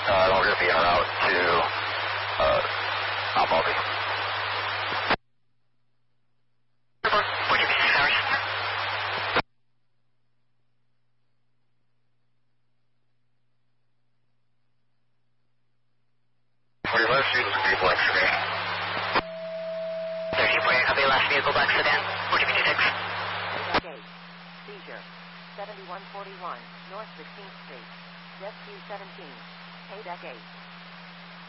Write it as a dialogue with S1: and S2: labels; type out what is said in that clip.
S1: we're going to be en route to Mount Baldy. For your last vehicle, it's a black sedan. 13.8, copy, last vehicle, black sedan, 4226.
S2: Seizure, 7141, North 16th Street, Jet 17, Payback 8.